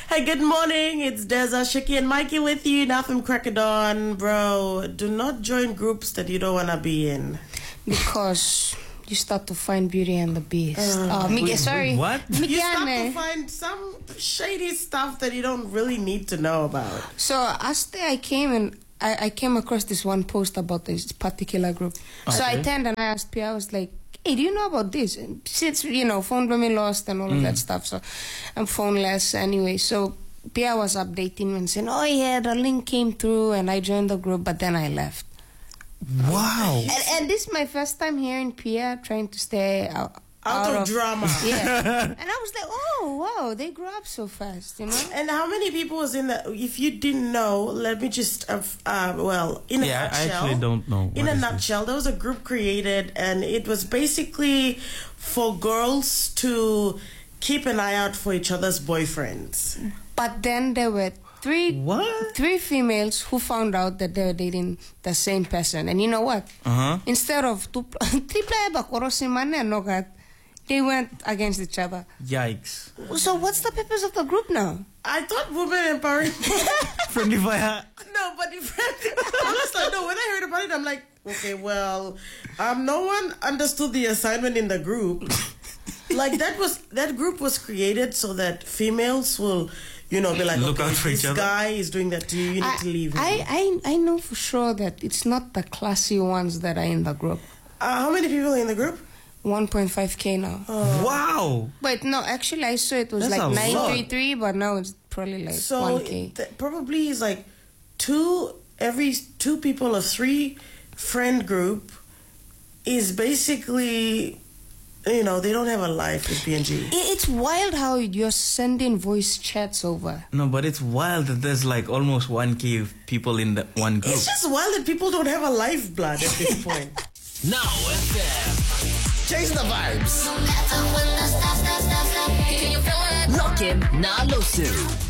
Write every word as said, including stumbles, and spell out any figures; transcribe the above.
Hey, good morning. It's Deza, Shiki, and Mikey with you now from Crack of Dawn. Bro, do not join groups that you don't want to be in. Because you start to find beauty and the beast. Uh, oh, Miguel, sorry. What? You start to find some shady stuff that you don't really need to know about. So, as I came and I, I came across this one post about this particular group. Okay. So I turned and I asked Pia, I was like, hey, do you know about this? And since, you know, phone me lost and all mm. of that stuff, so I'm phoneless anyway. So Pia was updating me and saying, oh yeah, the link came through and I joined the group, but then I left. Wow. And, and this is my first time hearing Pia trying to stay out, out, out of, of drama. Yeah. And I was like, oh, wow, they grew up so fast, you know? And how many people was in that? If you didn't know, let me just, uh, uh, well, in a yeah, nutshell. I actually don't know. In a nutshell, this? There was a group created, and it was basically for girls to keep an eye out for each other's boyfriends. But then there were three what? three females who found out that they were dating the same person. And you know what? Uh-huh. Instead of two, they went against each other. Yikes. So what's the purpose of the group now? I thought women empowering. Friendly fire. No, but if, I was like, no, when I heard about it, I'm like, okay, well, um, no one understood the assignment in the group. Like that was that group was created so that females will, you know, be like, look okay, out for this each other. guy is doing that to you, you need I, to leave him. I, I, I know for sure that it's not the classy ones that are in the group. Uh, how many people are in the group? one point five K now. Oh. Wow. But no, actually I saw it was That's like nine thirty-three, but now it's probably like so one K. Th- probably is like two, every two people of three friend group is basically, you know, they don't have a life with P N G. It's wild how you're sending voice chats over. No, but it's wild that there's like almost one K people in the one group. It's just wild that people don't have a lifeblood at this point. Now F M. Chase the vibes. Lock in, Nalosu.